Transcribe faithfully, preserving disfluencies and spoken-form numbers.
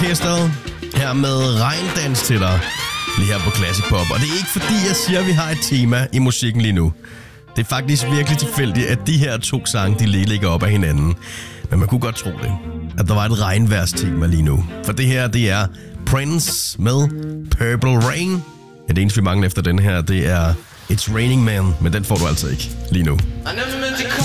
Orkestret her med Regndans til dig, lige her på Classic Pop. Og det er ikke fordi, jeg siger, at vi har et tema i musikken lige nu. Det er faktisk virkelig tilfældigt, at de her to sange, de ligger op af hinanden. Men man kunne godt tro det, at der var et regnvejrs-tema lige nu. For det her, det er Prince med Purple Rain. Ja, det eneste, vi mangler efter den her, det er It's Raining Man, men den får du altså ikke lige nu.